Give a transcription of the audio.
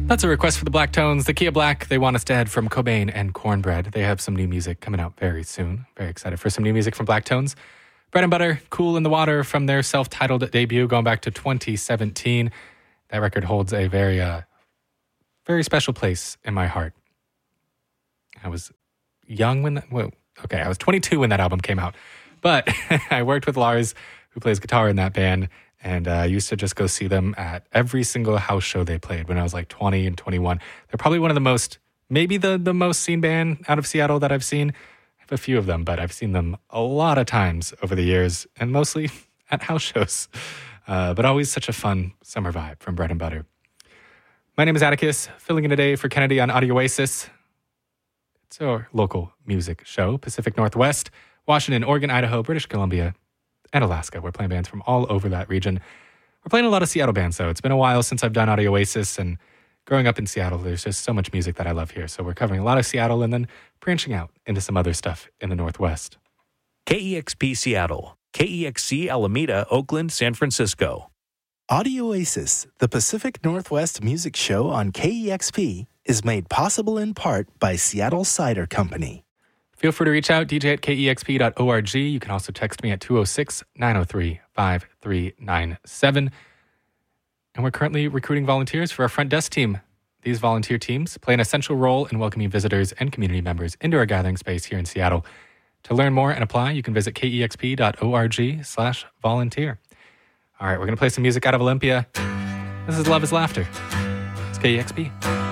That's a request for the Black Tones. The Kia Black, they want us to head from Cobain and Cornbread. They have some new music coming out very soon. Very excited for some new music from Black Tones. Bread and Butter, Cool in the Water from their self-titled debut going back to 2017. That record holds a very special place in my heart. I was young when I was 22 when that album came out. But I worked with Lars, who plays guitar in that band, and I used to just go see them at every single house show they played when I was like 20 and 21. They're probably one of the most, maybe the most seen band out of Seattle that I've seen. I have a few of them, but I've seen them a lot of times over the years, and mostly at house shows. But always such a fun summer vibe from Bread and Butter. My name is Atticus, filling in today for Kennedy on Audio Oasis. It's our local music show, Pacific Northwest, Washington, Oregon, Idaho, British Columbia, and Alaska. We're playing bands from all over that region. We're playing a lot of Seattle bands, though. It's been a while since I've done Audio Oasis, and growing up in Seattle, there's just so much music that I love here. So we're covering a lot of Seattle and then branching out into some other stuff in the Northwest. KEXP Seattle, KEXC Alameda, Oakland, San Francisco. Audio Oasis, the Pacific Northwest music show on KEXP, is made possible in part by Seattle Cider Company. Feel free to reach out, dj at kexp.org. You can also text me at 206-903-5397. And we're currently recruiting volunteers for our front desk team. These volunteer teams play an essential role in welcoming visitors and community members into our gathering space here in Seattle. To learn more and apply, you can visit kexp.org/volunteer. All right, we're going to play some music out of Olympia. This is Love is Laughter. It's KEXP.